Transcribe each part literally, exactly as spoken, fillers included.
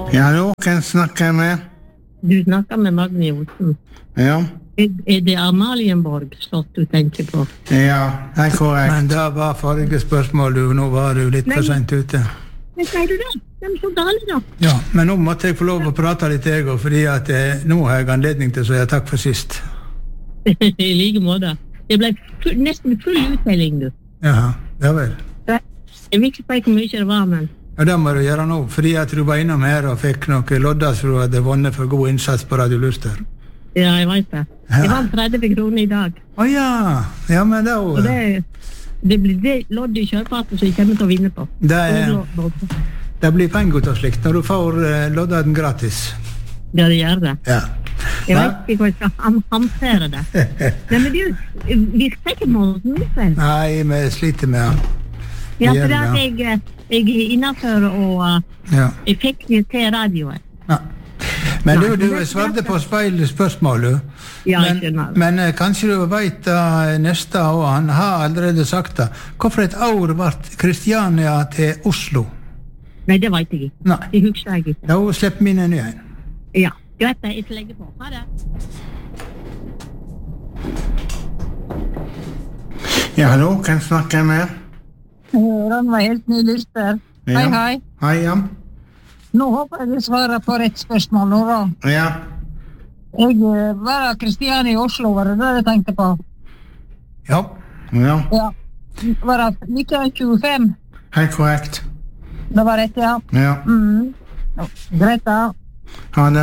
Ja, hallo, hvem snakker jeg med? Du snakker med Magne Olsen. Ja. Er, er det Amalienborg slott du tenker på? Ja, det er korrekt. Men det var forrige spørsmål, du. Nå var du litt for sent ute. Men sier du det? De er så gale da. Ja, men nå måtte jeg få lov å prate litt, jeg, og fordi at eh, nå har jeg anledning til å si takk for sist. I like måte. Det ble full, nesten full uttelling, du. Jaha, ja vel. Jeg vil ikke si hvor mye det var, men... Ja, det må du gjøre nå, fordi at du var innom her og fikk noen lodder som du hadde vunnet for god innsats på Radio Luster. Ja, jeg vet det. Jeg vant tretti kroner i dag. Å ja, ja, men da... Og det, det blir det loddet i kjørparten som jeg kommer til å vinne på. Det, det blir penger til slikt når du får uh, lodden gratis. Ja, det gjør det. Ja. Jeg vet ikke hva jeg skal hamsere det. Nei, men du, vi skal ikke måle den, vel? Nei, vi sliter med han. Ja, for da jeg, jeg er innenfor og uh, ja. Jeg fikk det til radioen. Ja. Men du, du svarte på speilspørsmålet. Ja, jeg men, skjønner. Men uh, kanskje du vet uh, neste år, han har allerede sagt det. Hvorfor et år ble Kristiania til Oslo? Nei, det vet jeg ikke. Nei. Det husker jeg ikke. Da slipper vi inn en igjen. Ja, greit det, jeg skal legge på. Ha det. Ja, hallo, hvem snakker jeg med? Den var helt ny lyster. Ja. Hei, hei. Hei, ja. Nå håper jeg du svarer på rett spørsmål nå, da. Ja. Jeg var av Kristiania i Oslo, var det det jeg tenkte på? Ja. Ja. Ja. Var det nitten tjuefem? Helt korrekt. Det var rett, ja. Ja. Mm. Greit da. Ha det.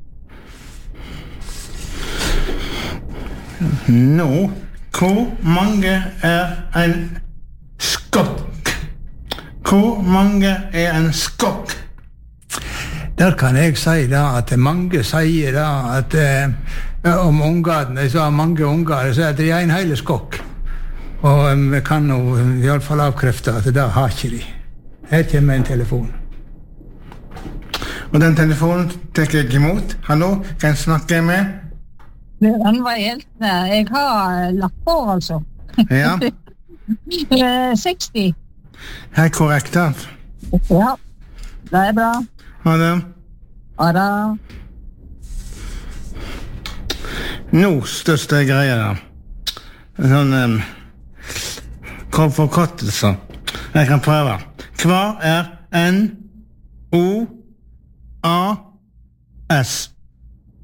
Nå, hvor mange er en skokk? Hvor mange er en skokk? Der kan jeg si da, at mange sier da, at eh, om ungene, så har mange unger, så er det en hele skokk. Og um, vi kan jo i alle fall avkrefte at det har ikke de. Her kommer en telefon. Og den telefonen tenker jeg imot. Hallo, hvem snakker jeg med? Den var helt, jeg har lagt på, altså. Ja. seksti. Helt korrekt, da. Ja, det er bra. Ha det. Ha det. Nå, største greia da. Sånn, um, forkortelser. Jeg kan prøve. Hva er N O A S?